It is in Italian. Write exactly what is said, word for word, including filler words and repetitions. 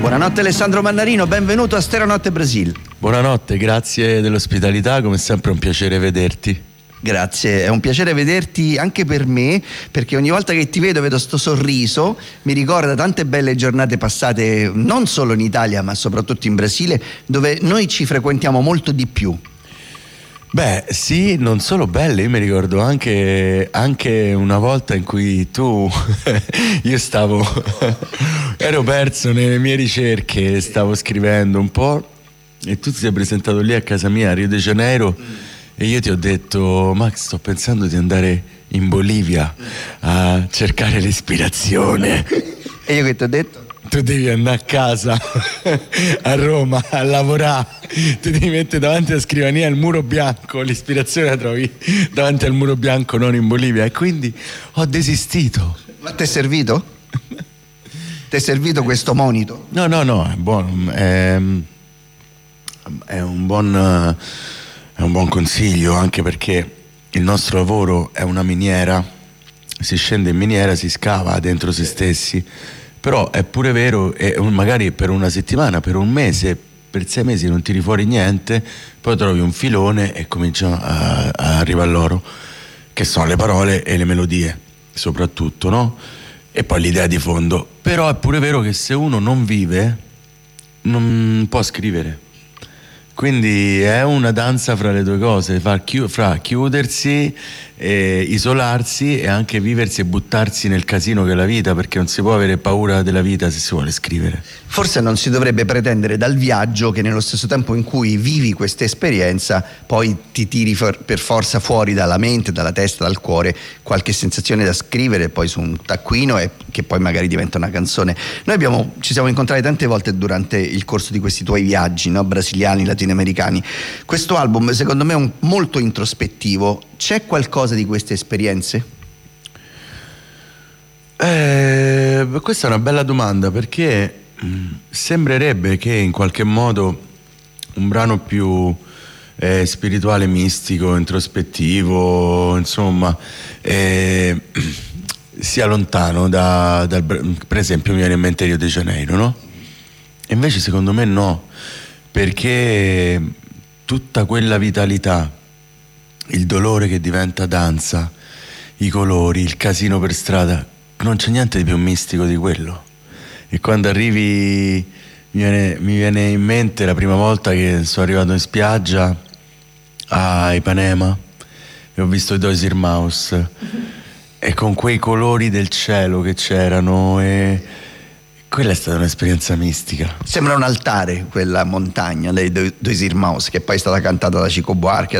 Buonanotte Alessandro Mannarino, benvenuto a Stereonotte Brasil. Buonanotte, grazie dell'ospitalità, come sempre è un piacere vederti. Grazie, è un piacere vederti anche per me, perché ogni volta che ti vedo vedo sto sorriso, mi ricorda tante belle giornate passate non solo in Italia ma soprattutto in Brasile, dove noi ci frequentiamo molto di più. Beh sì, non solo belle, io mi ricordo anche, anche una volta in cui tu, io stavo, ero perso nelle mie ricerche, stavo scrivendo un po' e tu ti sei presentato lì a casa mia a Rio de Janeiro e io ti ho detto: Max, sto pensando di andare in Bolivia a cercare l'ispirazione. E io che ti ho detto? Tu devi andare a casa a Roma a lavorare, ti devi mettere davanti alla scrivania al muro bianco, l'ispirazione la trovi davanti al muro bianco, non in Bolivia, e quindi ho desistito. Ma ti è servito? Ti è servito questo monito? No, no, no, è buono, è, è un buon, è un buon consiglio, anche perché il nostro lavoro è una miniera, si scende in miniera, si scava dentro se stessi. Però è pure vero, e magari per una settimana, per un mese, per sei mesi non tiri fuori niente, poi trovi un filone e comincia a, a arrivare l'oro, che sono le parole e le melodie, soprattutto, no? E poi l'idea di fondo. Però è pure vero che se uno non vive, non può scrivere. Quindi è una danza fra le due cose, fra, chi- fra chiudersi, e isolarsi e anche viversi e buttarsi nel casino che è la vita, perché non si può avere paura della vita se si vuole scrivere. Forse non si dovrebbe pretendere dal viaggio che nello stesso tempo in cui vivi questa esperienza poi ti tiri for- per forza fuori dalla mente, dalla testa, dal cuore qualche sensazione da scrivere poi su un taccuino e che poi magari diventa una canzone. Noi abbiamo, ci siamo incontrati tante volte durante il corso di questi tuoi viaggi, no? Brasiliani, latinoamericani. Questo album secondo me è un, molto introspettivo. C'è qualcosa di queste esperienze? Eh, questa è una bella domanda, perché mh, sembrerebbe che in qualche modo un brano più eh, spirituale, mistico, introspettivo, insomma, eh, sia lontano da, dal, per esempio mi viene in mente Rio de Janeiro, no? E invece secondo me no, perché tutta quella vitalità, il dolore che diventa danza, i colori, il casino per strada, non c'è niente di più mistico di quello. E quando arrivi, mi viene, mi viene in mente la prima volta che sono arrivato in spiaggia a Ipanema e ho visto i Dois Irmãos e con quei colori del cielo che c'erano, e quella è stata un'esperienza mistica. Sembra un altare quella montagna dei Dois Irmãos, che poi è stata cantata da Chico Buarque.